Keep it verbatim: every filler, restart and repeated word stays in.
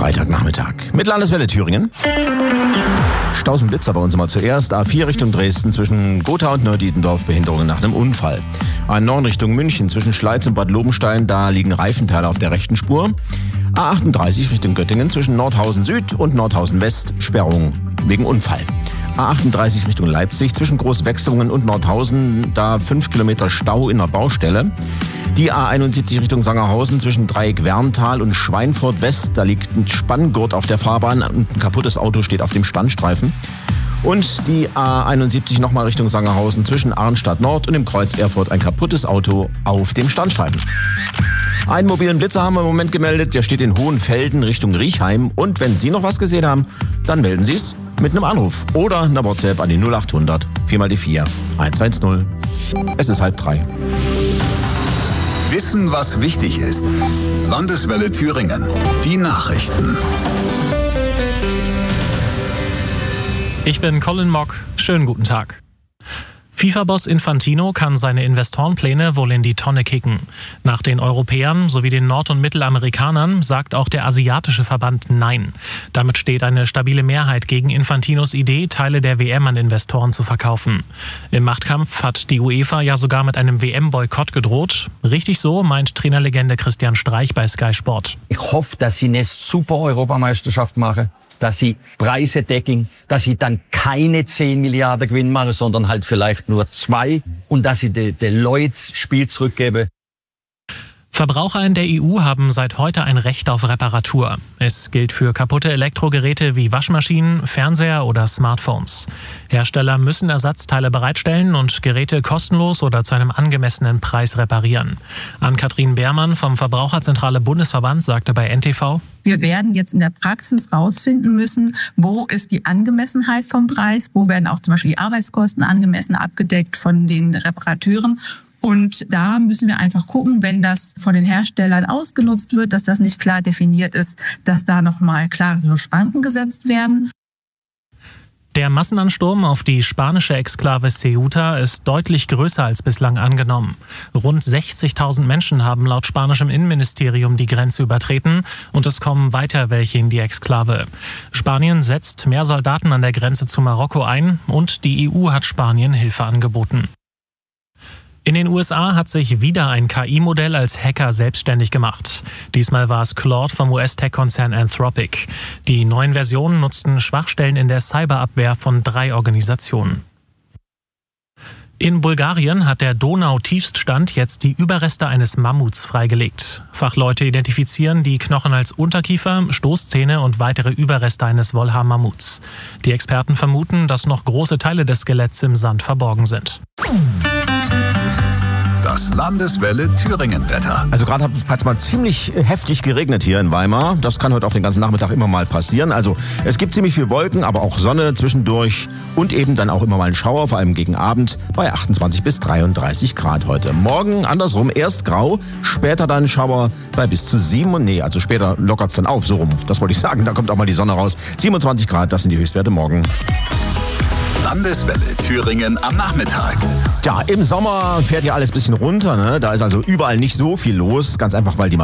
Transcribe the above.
Freitagnachmittag mit Landeswelle Thüringen. Staus und Blitzer bei uns immer zuerst. A vier Richtung Dresden zwischen Gotha und Neu-Dietendorf, Behinderungen nach einem Unfall. A neun Richtung München zwischen Schleiz und Bad Lobenstein, da liegen Reifenteile auf der rechten Spur. A achtunddreißig Richtung Göttingen zwischen Nordhausen Süd und Nordhausen West, Sperrung wegen Unfall. A achtunddreißig Richtung Leipzig zwischen Großwechslungen und Nordhausen, da fünf Kilometer Stau in der Baustelle. Die A einundsiebzig Richtung Sangerhausen zwischen Dreieck Werntal und Schweinfurt West, da liegt ein Spanngurt auf der Fahrbahn und ein kaputtes Auto steht auf dem Standstreifen. Und die A einundsiebzig nochmal Richtung Sangerhausen zwischen Arnstadt Nord und dem Kreuz Erfurt, ein kaputtes Auto auf dem Standstreifen. Einen mobilen Blitzer haben wir im Moment gemeldet, der steht in Hohenfelden Richtung Riechheim. Und wenn Sie noch was gesehen haben, dann melden Sie es mit einem Anruf oder einer WhatsApp an die null achthundert vier mal die vier eins eins null. Es ist halb drei. Wissen, was wichtig ist. Landeswelle Thüringen. Die Nachrichten. Ich bin Colin Mock. Schönen guten Tag. FIFA-Boss Infantino kann seine Investorenpläne wohl in die Tonne kicken. Nach den Europäern sowie den Nord- und Mittelamerikanern sagt auch der asiatische Verband Nein. Damit steht eine stabile Mehrheit gegen Infantinos Idee, Teile der W M an Investoren zu verkaufen. Im Machtkampf hat die UEFA ja sogar mit einem W M-Boykott gedroht. Richtig so, meint Trainerlegende Christian Streich bei Sky Sport. Ich hoffe, dass sie eine super Europameisterschaft machen, dass sie Preise decken, dass sie dann keine zehn Milliarden Gewinn machen, sondern halt vielleicht nur zwei und dass sie den de Leuten Spiel zurückgeben. Verbraucher in der E U haben seit heute ein Recht auf Reparatur. Es gilt für kaputte Elektrogeräte wie Waschmaschinen, Fernseher oder Smartphones. Hersteller müssen Ersatzteile bereitstellen und Geräte kostenlos oder zu einem angemessenen Preis reparieren. Ann-Kathrin Beermann vom Verbraucherzentrale Bundesverband sagte bei N T V: Wir werden jetzt in der Praxis rausfinden müssen, wo ist die Angemessenheit vom Preis, wo werden auch zum Beispiel die Arbeitskosten angemessen abgedeckt von den Reparateuren. Und da müssen wir einfach gucken, wenn das von den Herstellern ausgenutzt wird, dass das nicht klar definiert ist, dass da nochmal klarere Schranken gesetzt werden. Der Massenansturm auf die spanische Exklave Ceuta ist deutlich größer als bislang angenommen. Rund sechzigtausend Menschen haben laut spanischem Innenministerium die Grenze übertreten und es kommen weiter welche in die Exklave. Spanien setzt mehr Soldaten an der Grenze zu Marokko ein und die E U hat Spanien Hilfe angeboten. In den U S A hat sich wieder ein K I-Modell als Hacker selbstständig gemacht. Diesmal war es Claude vom U S-Tech-Konzern Anthropic. Die neuen Versionen nutzten Schwachstellen in der Cyberabwehr von drei Organisationen. In Bulgarien hat der Donau-Tiefststand jetzt die Überreste eines Mammuts freigelegt. Fachleute identifizieren die Knochen als Unterkiefer, Stoßzähne und weitere Überreste eines Wolha-Mammuts. Die Experten vermuten, dass noch große Teile des Skeletts im Sand verborgen sind. Das Landeswelle Thüringen-Wetter. Also gerade hat es mal ziemlich heftig geregnet hier in Weimar. Das kann heute auch den ganzen Nachmittag immer mal passieren. Also es gibt ziemlich viel Wolken, aber auch Sonne zwischendurch und eben dann auch immer mal ein Schauer, vor allem gegen Abend bei achtundzwanzig bis dreiunddreißig Grad heute. Morgen andersrum, erst grau, später dann Schauer bei bis zu sieben und nee, also später lockert es dann auf, so rum. Das wollte ich sagen, da kommt auch mal die Sonne raus. siebenundzwanzig Grad, das sind die Höchstwerte morgen. Landeswelle Thüringen am Nachmittag. Ja, im Sommer fährt ja alles ein bisschen runter, ne? Da ist also überall nicht so viel los, ganz einfach, weil die